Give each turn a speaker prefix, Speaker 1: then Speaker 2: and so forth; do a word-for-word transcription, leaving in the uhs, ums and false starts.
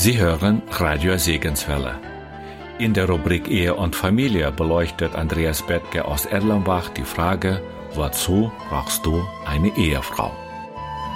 Speaker 1: Sie hören Radio Segenswelle. In der Rubrik Ehe und Familie beleuchtet Andreas Bettke aus Erlenbach die Frage: Wozu brauchst du eine Ehefrau?